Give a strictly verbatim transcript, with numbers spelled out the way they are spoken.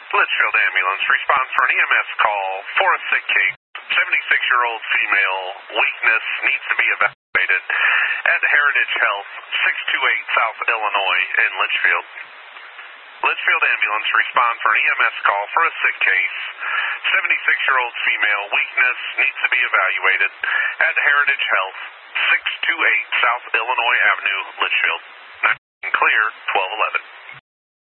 Litchfield Ambulance, response for an E M S call for a sick case. seventy-six-year-old female, weakness, needs to be evaluated at Heritage Health, six two eight South Illinois in Litchfield. Litchfield Ambulance, respond for an E M S call for a sick case. seventy-six-year-old female, weakness, needs to be evaluated at Heritage Health, six two eight South Illinois Avenue, Litchfield. Clear, twelve eleven.